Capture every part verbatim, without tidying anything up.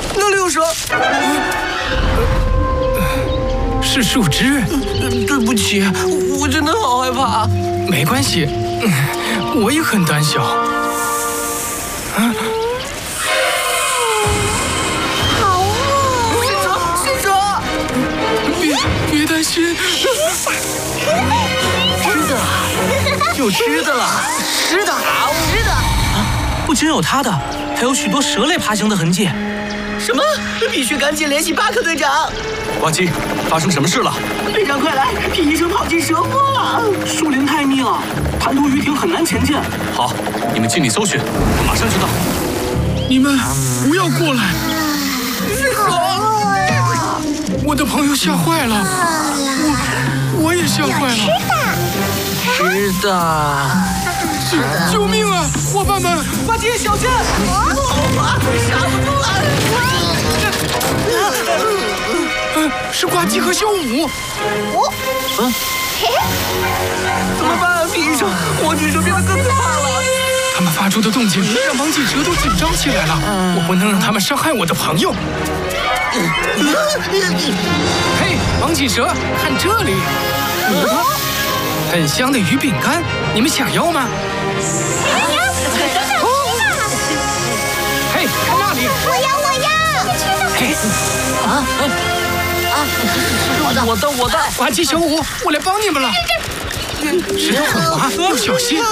那里有蛇。 是树枝。 对不起，我真的好害怕。 没关系，我也很胆小。啊！ 好饿！ 是蛇，是蛇！ 别别担心。 吃的，有吃的了，吃的，吃的。 不仅有它的，还有许多蛇类爬行的痕迹。 什么？必须赶紧联系巴克队长。 呱唧，发生什么事了？ 队长，快来！皮医生跑进蛇窝了。 树林太密了，盘途于庭很难前进。 好，你们尽力搜寻，我马上就到。 你们不要过来！ 是蛇！ 我的朋友吓坏了，我我也吓坏了。 吃的， 救救命啊，伙伴们！ 呱唧，小心！刹不住了。 呃，是呱唧和小五。 哦， 嗯，怎么办，皮医生？火炬蛇变得更可怕了。 他们发出的动静让王锦蛇都紧张起来了。我不能让他们伤害我的朋友。嘿，王锦蛇，看这里，很香的鱼饼干，你们想要吗？嘿，看那里！ 我要，我要！ 嘿， 啊啊！我的，我的，我的！ 呱唧，小五，我来帮你们了。石头很滑，要小心。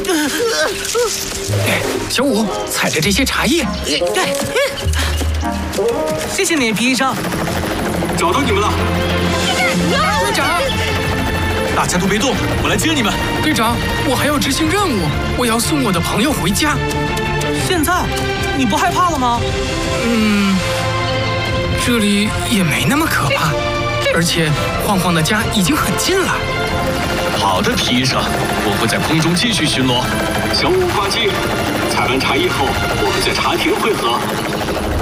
小五，踩着这些茶叶。 谢谢你，皮医生。 找到你们了。 队长， 大家都别动，我来接你们。 队长，我还要执行任务，我要送我的朋友回家。 现在，你不害怕了吗？ 嗯，这里也没那么可怕，而且晃晃的家已经很近了。 好的，皮医生，我会在空中继续巡逻。小五、呱唧，采完茶叶后，我们在茶亭汇合。